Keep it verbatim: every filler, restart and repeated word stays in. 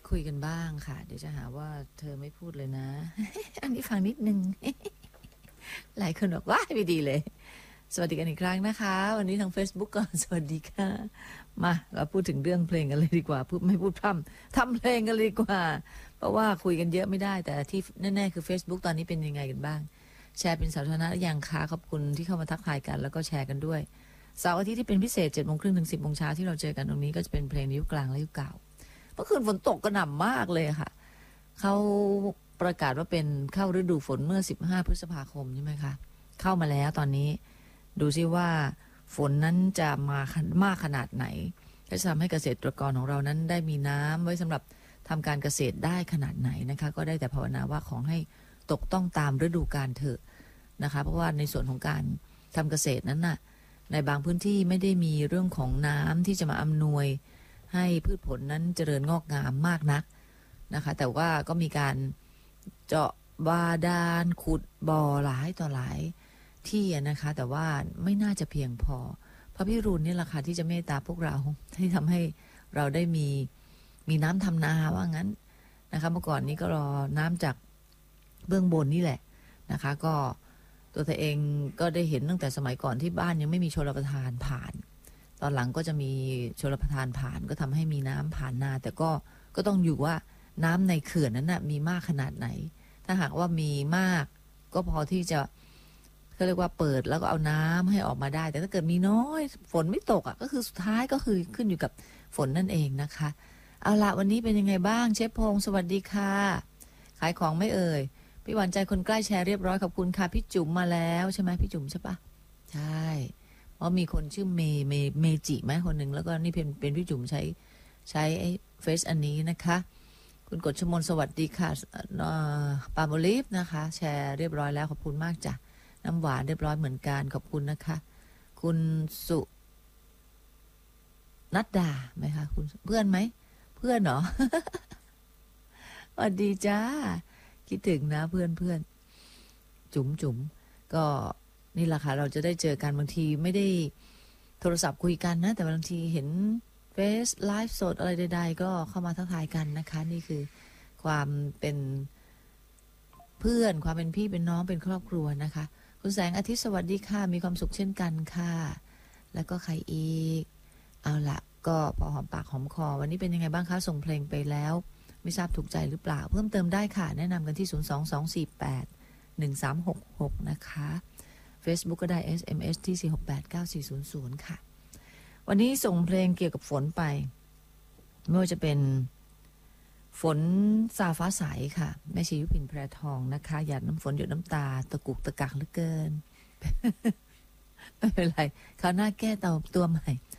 คุยกันบ้างค่ะเดี๋ยวจะหาว่าเธอไม่พูดเลยนะ อันนี้ฟังนิดนึง หลายคนบอกว่าไม่ดีเลยสวัสดีกันอีกครั้งนะคะวันนี้ทาง Facebook ก่อนสวัสดีค่ะมาเราพูดถึงเรื่องเพลงกันเลยดีกว่าพูดไม่พูดพร่ำทำเพลงกันเลยดีกว่าเพราะว่าคุยกันเยอะไม่ได้แต่ที่แน่ๆคือ Facebook ตอนนี้เป็นยังไงกันบ้างแชร์เป็นสาธารณะยังคะขอบคุณที่เข้ามาทักทายกันแล้วก็แชร์กันด้วยเสาร์อาทิตย์ที่เป็นพิเศษ เจ็ดโมงครึ่ง ถึง สิบโมงเช้าที่เราเจอกันตรงนี้ก็จะเป็นเพลงยุคกลางและยุคเก่าเมื่อคืนฝนตกกระหน่ำมากเลยค่ะเขาประกาศว่าเป็นเข้าฤดูฝนเมื่อสิบห้าพฤษภาคมใช่ไหมคะเข้ามาแล้วตอนนี้ดูซิว่าฝนนั้นจะมามากขนาดไหนจะทำให้เกษตรกรของเรานั้นได้มีน้ำไว้สำหรับทำการเกษตรได้ขนาดไหนนะคะก็ได้แต่ภาวนาว่าขอให้ตกต้องตามฤดูกาลเถอะนะคะเพราะว่าในส่วนของการทำเกษตรนั้นน่ะในบางพื้นที่ไม่ได้มีเรื่องของน้ำที่จะมาอำนวยให้พืชผลนั้นเจริญงอกงามมากนักนะคะแต่ว่าก็มีการเจาะบาดาลขุดบ่อหลายต่อหลายที่นะคะแต่ว่าไม่น่าจะเพียงพอพระพิรุณนี่แหละค่ะที่จะเมตตาพวกเราที่ทำให้เราได้มีมีน้ำทำนาว่างั้นนะคะเมื่อก่อนนี้ก็รอน้ำจากเบื้องบนนี่แหละนะคะก็ตัวเธอเองก็ได้เห็นตั้งแต่สมัยก่อนที่บ้านยังไม่มีชลประทานผ่านตอนหลังก็จะมีชลประทานผ่านก็ทำให้มีน้ำผ่านนาแต่ก็ก็ต้องอยู่ว่าน้ำในเขื่อนนั้นนะมีมากขนาดไหนถ้าหากว่ามีมากก็พอที่จะก็เรียกว่าเปิดแล้วก็เอาน้ำให้ออกมาได้แต่ถ้าเกิดมีน้อยฝนไม่ตกอ่ะก็คือสุดท้ายก็คือขึ้นอยู่กับฝนนั่นเองนะคะเอาละวันนี้เป็นยังไงบ้างเชฟพงศ์สวัสดีค่ะขายของไม่เอ่ยพี่หวานใจคนใกล้แชร์เรียบร้อยขอบคุณค่ะพี่จุ๋มมาแล้วใช่ไหมพี่จุ๋มใช่ปะใช่เพราะมีคนชื่อเมเมเมจิไหมคนหนึ่งแล้วก็นี่เป็นเป็นพี่จุ๋มใช้ใช้ไอ้เฟซอันนี้นะคะคุณกฎชมนสวัสดีค่ะปาโมลิฟนะคะแชร์เรียบร้อยแล้วขอบคุณมากจ้ะน้ำหวานเรียบร้อยเหมือนกันขอบคุณนะคะคุณสุนัดดาไหมคะคุณเพื่อนไหมเพื่อนเหรอ สวัสดีจ้าคิดถึงนะเพื่อนเพื่อนจุ๋มจุ๋มก็นี่แหละค่ะเราจะได้เจอกันบางทีไม่ได้โทรศัพท์คุยกันนะแต่บางทีเห็นเฟซไลฟ์สดอะไรใดๆก็เข้ามาทักทายกันนะคะนี่คือความเป็นเพื่อนความเป็นพี่เป็นน้องเป็นครอบครัวนะคะคุณแสงอาทิตย์สวัสดีค่ะมีความสุขเช่นกันค่ะแล้วก็ใครอีกเอาละก็พอหอมปากหอมคอวันนี้เป็นยังไงบ้างคะส่งเพลงไปแล้วไม่ทราบถูกใจหรือเปล่าเพิ่มเติมได้ค่ะแนะนำกันที่ศูนย์ สอง สอง สี่ แปด หนึ่ง สาม หก หกนะคะ Facebook ก็ได้ เอส เอ็ม เอส ที่ สี่ หก แปด เก้า สี่ ศูนย์ ศูนย์ ค่ะวันนี้ส่งเพลงเกี่ยวกับฝนไปไม่ว่าจะเป็นฝนซาฟ้าใสค่ะแม่ชียุพินแพรทองนะคะหยาดน้ำฝนหยดน้ำตาตะกุกตะกักเหลือเกิน ไม่เป็นไรคราวหน้าแก้ตัวตัวใหม่